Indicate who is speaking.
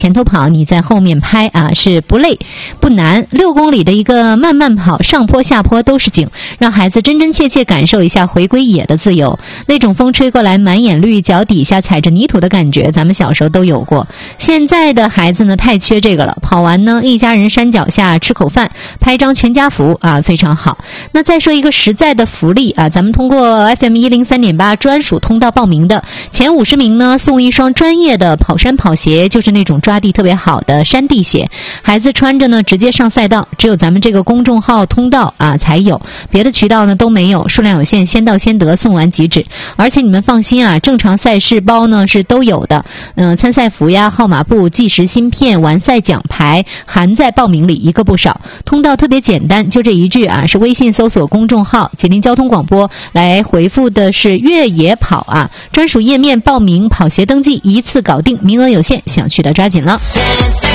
Speaker 1: 前头跑，你在后面拍啊，是不累不难。6公里的一个慢慢跑，上坡下坡都是景，让孩子真真切切感受一下回归野的自由。那种风吹过来满眼绿，脚底下踩着泥土的感觉，咱们小时候都有过。现在的孩子呢，太缺这个了。跑完呢，一家人山脚下吃口饭，拍张全家福啊，非常好。那再说一个实在的福利啊，咱们通过 FM103.8 专属通道报名的前50名呢，送一双专业的跑山跑鞋，就是那种抓地特别好的山地鞋，孩子穿着呢直接上赛道，只有咱们这个公众号通道啊才有，别的渠道呢都没有，数量有限，先到先得，送完即止。而且你们放心啊，正常赛事包呢是都有的，参赛服呀、号码布、计时芯片、完赛奖牌含在报名里，一个不少。通道特别简单，就这一句啊，是微信搜索公众号吉林交通广播，来回复的是越野跑啊，专属页面报名跑鞋登记，一次搞定，名额有限，想去的抓紧了。